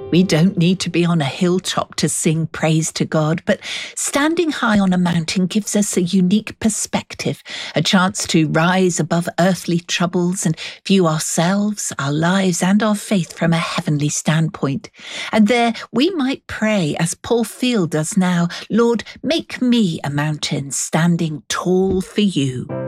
We don't need to be on a hilltop to sing praise to God, but standing high on a mountain gives us a unique perspective, a chance to rise above earthly troubles and view ourselves, our lives, and our faith from a heavenly standpoint. And there we might pray, as Paul Field does now, Lord, make me a mountain standing tall for you.